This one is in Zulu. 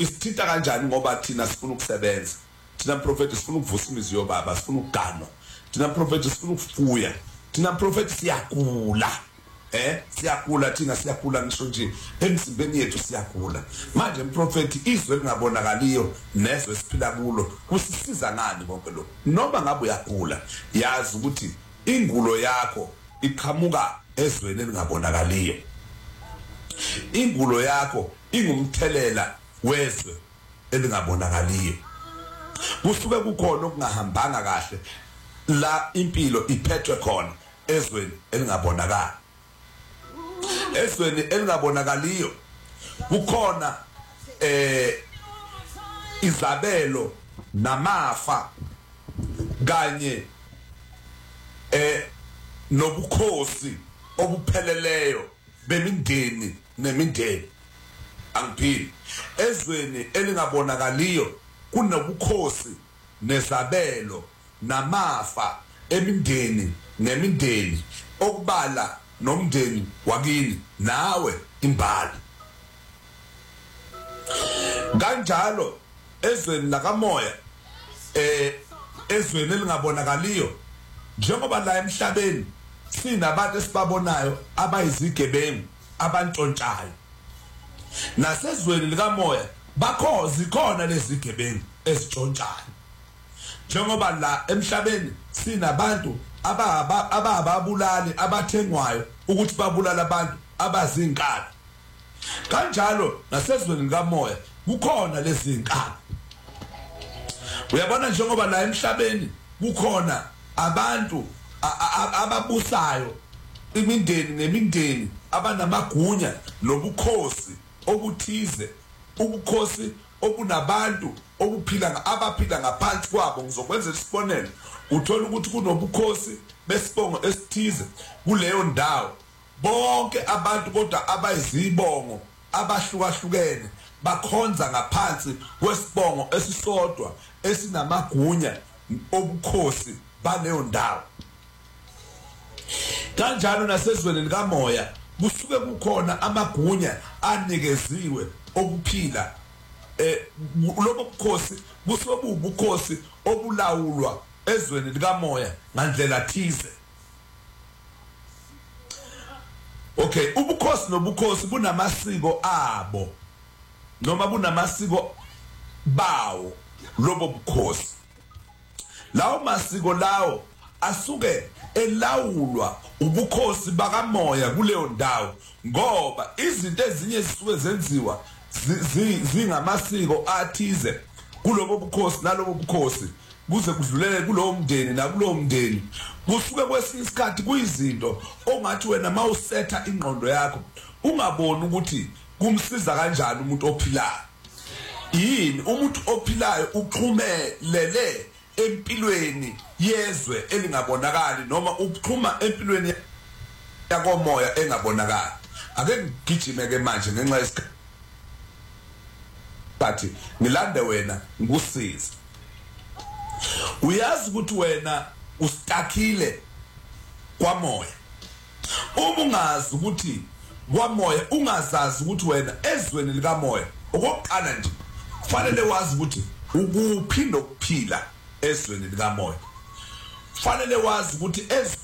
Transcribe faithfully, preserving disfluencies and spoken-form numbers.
isithinta kanjani ngoba thina sifuna ukusebenza, thina prophet sifuna ukuvusa imizi yobaba, sifuna ukuganwa, thina prophet sifuna ukufuya, thina prophet siyagula. Eh siyagula thina siyagula ngisho nje emzimbeni yethu siyagula. Manje umprofeti izwe lingabonakaliyo nezwe siphila kulo kusisiza ngani konke lokho? Noma ngabe uyagula yazi ukuthi ingulo yakho iqhamuka ezweni elingabonakaliyo. Ingulo yakho ingumthelela wezwe elingabonakaliyo. Kusuke kukhona okungahambanga kahle la impilo iphethwe khona ezweni elingabonakali. Ezweni elingabonakaliyo kukhona eh izabelo namafa kanye eh nobukhosi obupheleleyo bemindeni nemindeni. Angiphili. Ezweni elingabonakaliyo kunobukhosi nezabelo namafa emindeni nemindeni okubala nomndeni wakini nawe imbali. Kanjalo ezweni lakamoya eh ezweni elingabonakaliyo njengoba la emhlabeni sinabantu esibabonayo abayizigebengu abantshontshwayo, nasezweni likamoya bakho zikhona lezi zigebengu ezintshontshayo. Njengoba la emhlabeni sinabantu ababa ababulali abathengwayo ukuthi babulala abantu abazinkani, kanjalo nasezweni likamoya kukhona lezi zinkani. Uyabona njengoba la emhlabeni kukhona abantu ababusayo imindeni nemindeni abanamagunya nobukhosi obuthize, ubukhosi obunabantu obuphila abaphila ngaphansi kwabo. Ngizokwenza isibonelo, uthola ukuthi kunobukhosi besibongo esithize kuleyo ndawo, bonke abantu kodwa abayizibongo abahlukahlukene bakhonza ngaphansi kwesibongo esisodwa esinamagunya obukhosi baleyo ndawo. Kanjalo nasezweni likamoya kusuke kukhona amagunya anikeziwe okuphila eh lobo bukhosi busuke bubukhosi obulawulwa ezweni likamoya ngandlela thize. Okay, ubukhosi nobukhosi bunamasiko abo noma bunamasiko bawo lobo bukhosi. Lawo masiko lawo asuke elawulwa ubukhosi bakamoya kuleyo ndawo, ngoba izinto ezinye zisuke zenziwa zingamasiko athize kulobo bukhosi nalobo bukhosi kuze kudlulele kulowo mndeni nakulowo mndeni. Kusuke kwesinye isikhathi kuyizinto ongathi wena mawusetha ingqondo yakho ungaboni ukuthi kumsiza kanjani umuntu ophilayo. Yini umuntu ophilayo uxhumelele empilweni yezwe elingabonakali noma uxhuma empilweni yakomoya engabonakali. Ake ngigijime ke manje ngenxa yesikhathi bathi ngilande wena ngikusiza. Uyazi ukuthi wena ustakile kwamoya. Uma ungazi ukuthi kwamoya, ungazazi ukuthi wena ezweni likamoya, okokuqala nje kufanele wazi ukuthi ukuphi nokuphila ezweni likamoya. Kufanele wazi ukuthi ezweni